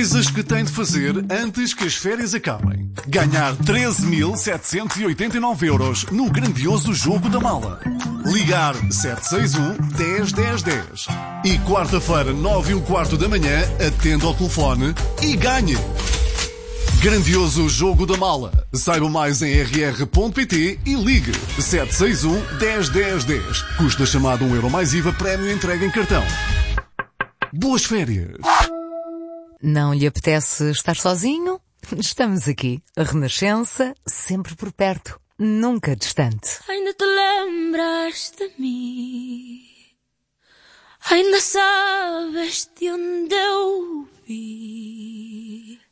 Coisas que tem de fazer antes que as férias acabem. Ganhar 13.789 € no grandioso jogo da mala. Ligar 761 10 10 10. E quarta-feira, 9h15 da manhã, atenda ao telefone e ganhe. Grandioso jogo da mala. Saiba mais em rr.pt e ligue 761 10 10 10. Custa chamada €1 mais IVA, prémio entregue em cartão. Boas férias. Não lhe apetece estar sozinho? Estamos aqui. A Renascença, sempre por perto, nunca distante. Ainda te lembras de mim? Ainda sabes de onde eu vi?